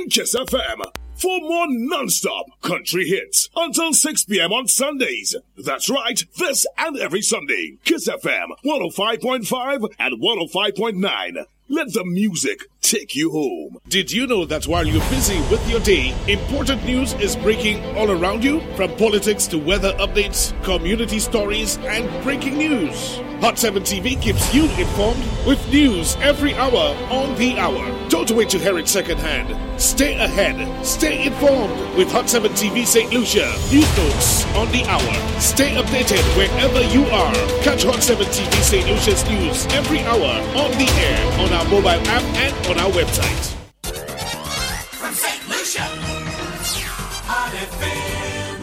Join Kiss FM for more non-stop country hits until 6 p.m. on Sundays. That's right, this and every Sunday. Kiss FM 105.5 and 105.9. Let the music take you home. Did you know that while you're busy with your day, important news is breaking all around you? From politics to weather updates, community stories, and breaking news. Hot 7 TV keeps you informed with news every hour on the hour. Don't wait to hear it secondhand. Stay ahead. Stay informed with Hot 7 TV St. Lucia. News notes on the hour. Stay updated wherever you are. Catch Hot 7 TV St. Lucia's news every hour on the air, on our mobile app, and on our website. From St. Lucia, Hot FM.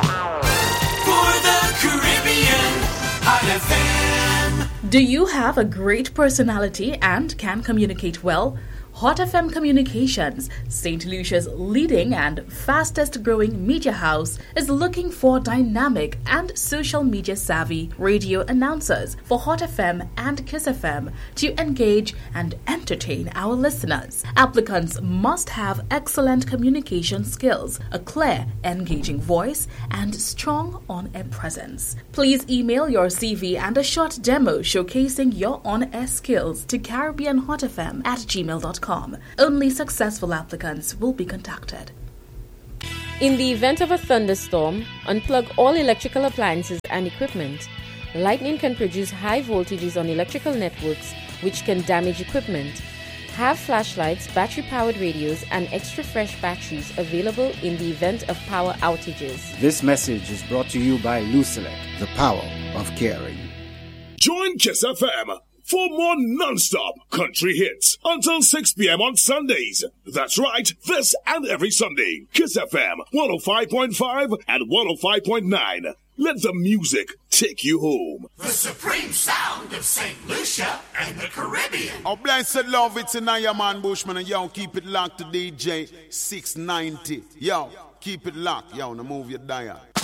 For the Caribbean, Hot FM. Do you have a great personality and can communicate well? Hot FM Communications, St. Lucia's leading and fastest growing media house, is looking for dynamic and social media savvy radio announcers for Hot FM and Kiss FM to engage and entertain our listeners. Applicants must have excellent communication skills, a clear, engaging voice, and strong on-air presence. Please email your CV and a short demo showcasing your on-air skills to caribbeanhotfm@gmail.com. Only successful applicants will be contacted. In the event of a thunderstorm, unplug all electrical appliances and equipment. Lightning can produce high voltages on electrical networks, which can damage equipment. Have flashlights, battery-powered radios, and extra fresh batteries available in the event of power outages. This message is brought to you by Lucelec, the power of caring. Join Kiss FM for more non-stop country hits until 6 p.m. on Sundays. That's right, this and every Sunday. Kiss FM 105.5 and 105.9. Let the music take you home. The supreme sound of St. Lucia and the Caribbean. Oh, blessed love, it's in your man Bushman, and yo, keep it locked to DJ 690. Yo, keep it locked. Yo, now move your dial.